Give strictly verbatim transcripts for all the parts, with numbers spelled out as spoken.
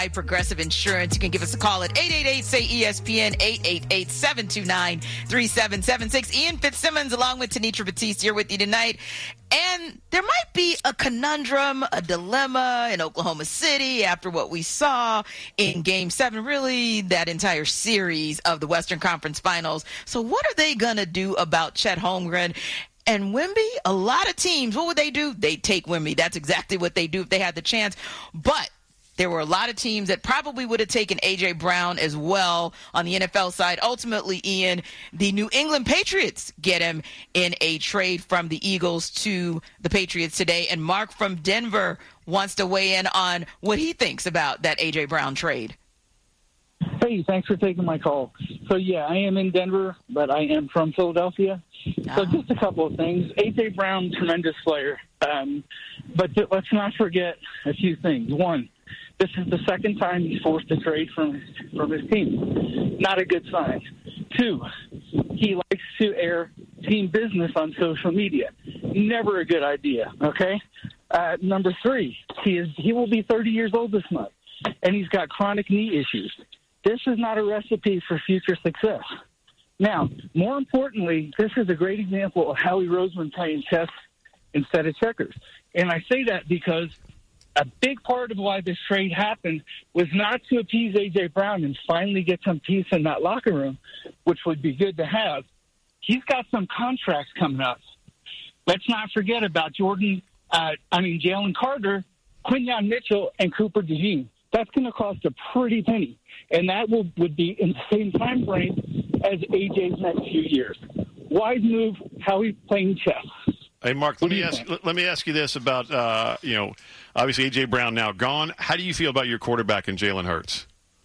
Progressive Insurance. You can give us a call at eight eight eight, S A Y, E S P N, eight eight eight, seven two nine, three seven seven six. Ian Fitzsimmons along with Tenitra Batiste here with you tonight. And there might be a conundrum, a dilemma in Oklahoma City after what we saw in Game seven, really that entire series of the Western Conference Finals. So what are they going to do about Chet Holmgren? And Wemby, a lot of teams, what would they do? They take Wemby. That's exactly what they do if they had the chance. But there were a lot of teams that probably would have taken A J. Brown as well on the N F L side. Ultimately, Ian, the New England Patriots get him in a trade from the Eagles to the Patriots today. And Mark from Denver wants to weigh in on what he thinks about that A J. Brown trade. Hey, thanks for taking my call. So, yeah, I am in Denver, but I am from Philadelphia. Uh-huh. So just a couple of things. A J. Brown, tremendous player. Um, but th- let's not forget a few things. One, this is the second time he's forced to trade from, from his team. Not a good sign. Two, he likes to air team business on social media. Never a good idea, okay? Uh, number three, he is he will be thirty years old this month, and he's got chronic knee issues. This is not a recipe for future success. Now, more importantly, this is a great example of Howie Roseman playing chess instead of checkers. And I say that because a big part of why this trade happened was not to appease A J. Brown and finally get some peace in that locker room, which would be good to have. He's got some contracts coming up. Let's not forget about Jordan, uh, I mean, Jalen Carter, Quinyon Mitchell, and Cooper DeJean. That's going to cost a pretty penny, and that will, would be in the same time frame as A J's next few years. Wise move, Howie playing chess. Hey, Mark, let me ask think? let me ask you this about, uh, you know, obviously A J. Brown now gone. How do you feel about your quarterback in Jalen Hurts?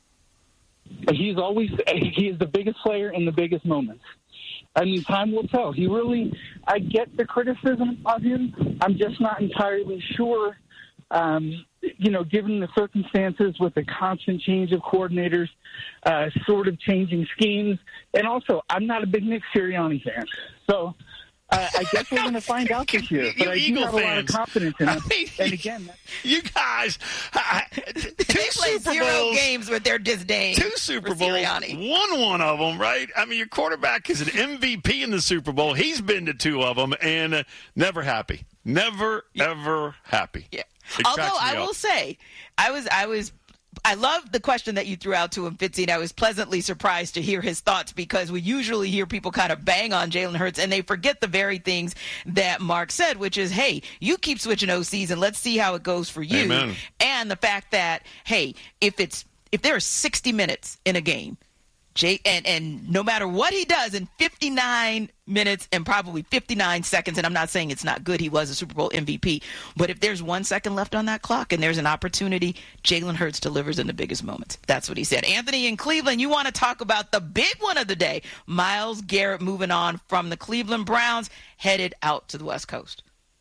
He's always he is the biggest player in the biggest moments. I mean, time will tell. He really, I get the criticism of him. I'm just not entirely sure, um, you know, given the circumstances with the constant change of coordinators, uh, sort of changing schemes. And also, I'm not a big Nick Sirianni fan. So uh, I guess we're going to find out this year. But I do Eagle have a lot of fans. confidence in him. I mean, and again, that's- you guys, uh, two They play Super zero Bowls, games with their disdain. two Super Bowls, Sirianni. won one of them, right? I mean, your quarterback is an M V P in the Super Bowl. He's been to two of them and uh, never happy, never Yeah. ever happy. Yeah. It Although cracks me I up. will say, I was, I was, I love the question that you threw out to him, Fitzy, and I was pleasantly surprised to hear his thoughts because we usually hear people kind of bang on Jalen Hurts and they forget the very things that Mark said, which is, hey, you keep switching O Cs and let's see how it goes for you. Amen. And the fact that, hey, if it's if there are sixty minutes in a game, Jay, and, and no matter what he does in fifty-nine minutes and probably fifty-nine seconds, and I'm not saying it's not good, he was a Super Bowl M V P, but if there's one second left on that clock and there's an opportunity, Jalen Hurts delivers in the biggest moments. That's what he said. Anthony in Cleveland, you want to talk about the big one of the day. Myles Garrett moving on from the Cleveland Browns, headed out to the West Coast.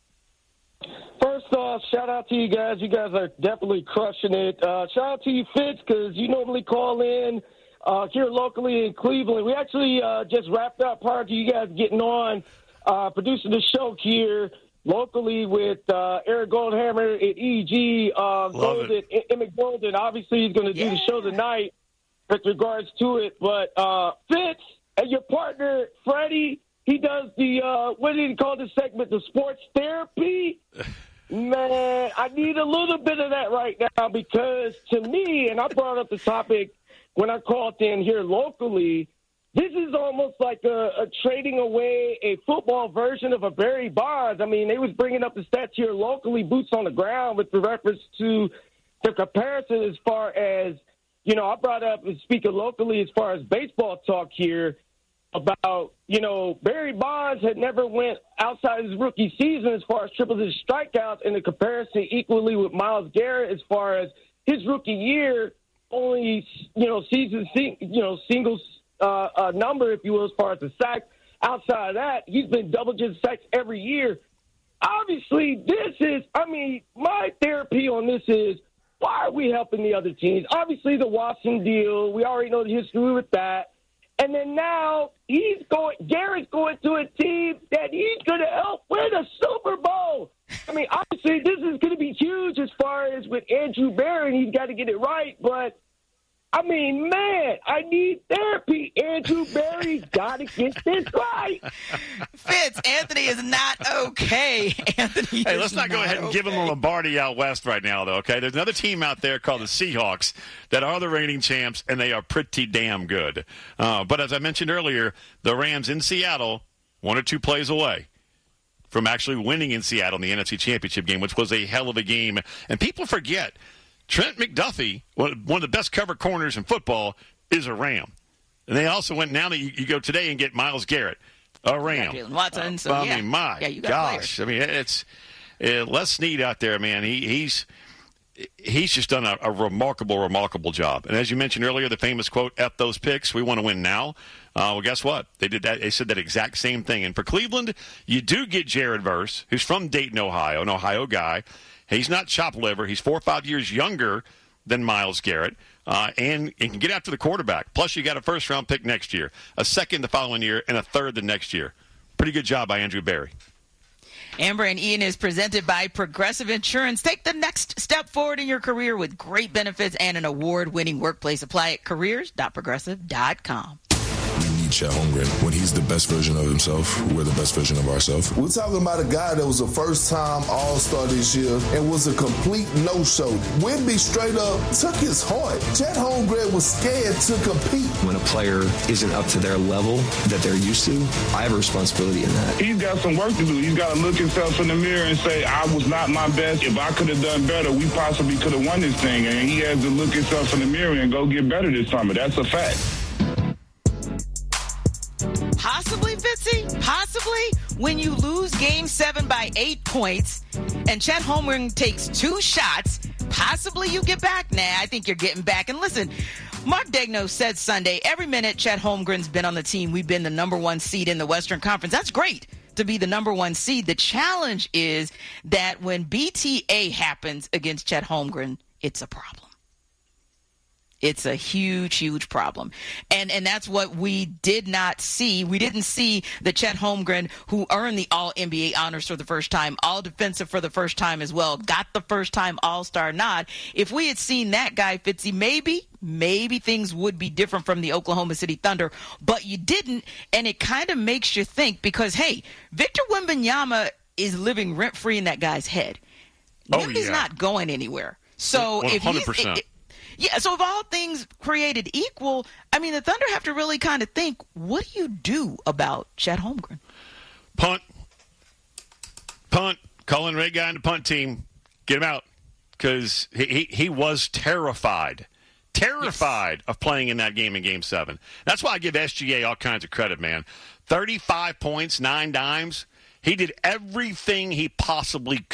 First off, shout out to you guys. You guys are definitely crushing it. Uh, shout out to you, Fitz, because you normally call in Uh, here locally in Cleveland. We actually uh, just wrapped up prior to you guys getting on, uh, producing the show here locally with uh, Eric Goldhammer at E G. Uh, Golden, Emmett Golden. Obviously, he's going to do Yeah. the show tonight with regards to it. But uh, Fitz and your partner, Freddie, he does the, uh, what did he call this segment, the sports therapy? Man, I need a little bit of that right now because to me, and I brought up the topic when I called in here locally, this is almost like a, a trading away a football version of a Barry Bonds. I mean, they was bringing up the stats here locally, boots on the ground, with the reference to the comparison as far as, you know, I brought up and speaking locally as far as baseball talk here about, you know, Barry Bonds had never went outside his rookie season as far as triple digit strikeouts, in the comparison equally with Myles Garrett as far as his rookie year, only, you know, season, you know, singles uh, uh, number, if you will, as far as the sacks. Outside of that, he's been double-digit sacks every year. Obviously, this is, I mean, my therapy on this is, why are we helping the other teams? Obviously, the Watson deal, we already know the history with that. And then now he's going, Garrett's going to a team that he's going to help win a Super Bowl. I mean, obviously, this is going to be huge as far as with Andrew Berry. He's got to get it right. But, I mean, man, I need therapy. Andrew Berry's got to get this right. Fitz, Anthony is not okay. Anthony Hey, is let's not, not go ahead and okay. give him a Lombardi out west right now, though, okay? There's another team out there called the Seahawks that are the reigning champs, and they are pretty damn good. Uh, but as I mentioned earlier, the Rams in Seattle, one or two plays away from actually winning in Seattle in the N F C Championship game, which was a hell of a game. And people forget, Trent McDuffie, one of the best cover corners in football, is a Ram. And they also went, now that you, you go today and get Myles Garrett, a Ram. Jalen Watson, Uh, so I yeah. mean, my yeah, you got gosh. players. I mean, it's uh, Les Snead out there, man. He, he's he's just done a, a remarkable, remarkable job. And as you mentioned earlier, the famous quote, F those picks, we want to win now. Uh, well, guess what? They did that. They said that exact same thing. And for Cleveland, you do get Jared Verse, who's from Dayton, Ohio, an Ohio guy. He's not chop liver. He's four or five years younger than Myles Garrett, uh, and, and can get after the quarterback. Plus, you got a first-round pick next year, a second the following year, and a third the next year. Pretty good job by Andrew Berry. Amber and Ian is presented by Progressive Insurance. Take the next step forward in your career with great benefits and an award-winning workplace. Apply at careers dot progressive dot com. We need Chet Holmgren. When he's the best version of himself, we're the best version of ourselves. We're talking about a guy that was a first-time All-Star this year and was a complete no-show. Wemby straight up took his heart. Chet Holmgren was scared to compete. When a player isn't up to their level that they're used to, I have a responsibility in that. He's got some work to do. He's got to look himself in the mirror and say, I was not my best. If I could have done better, we possibly could have won this thing. And he has to look himself in the mirror and go get better this summer. That's a fact. Possibly, Fitzy, possibly when you lose game seven by eight points and Chet Holmgren takes two shots, possibly you get back. Nah, I think you're getting back. And listen, Mark Daigneault said Sunday, every minute Chet Holmgren's been on the team, we've been the number one seed in the Western Conference. That's great to be the number one seed. The challenge is that when B T A happens against Chet Holmgren, it's a problem. It's a huge, huge problem. And and that's what we did not see. We didn't see the Chet Holmgren who earned the All N B A honors for the first time, All Defensive for the first time as well, got the first time All-Star nod. If we had seen that guy, Fitzy, maybe, maybe things would be different from the Oklahoma City Thunder, but you didn't, and it kind of makes you think because, hey, Victor Wembanyama is living rent-free in that guy's head. Oh, Wemby's yeah. not going anywhere. So one hundred percent. if he's... Yeah, so if all things created equal, I mean, the Thunder have to really kind of think, what do you do about Chet Holmgren? Punt. Punt. Calling Ray guy on the punt team. Get him out. Because he, he, he was terrified. Terrified yes. of playing in that game in Game seven. That's why I give S G A all kinds of credit, man. thirty-five points, nine dimes. He did everything he possibly